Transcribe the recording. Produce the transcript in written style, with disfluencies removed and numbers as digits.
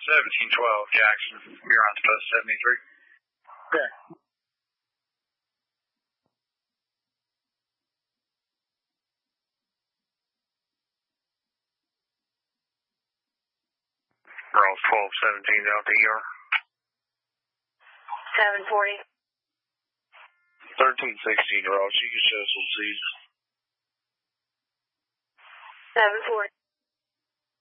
1712 Jackson. You're on post 73. Okay. Rolls 1217 Delta ER. 740. 1316 Rolls. You can show some Z's. 740.